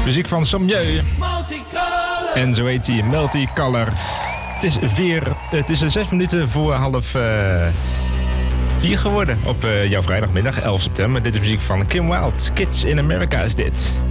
Muziek van Sommieu. En zo heet hij, Multicolor. Het is 6 minuten voor 3:30 geworden op jouw vrijdagmiddag, 11 september. Dit is muziek van Kim Wilde. Kids in America is dit.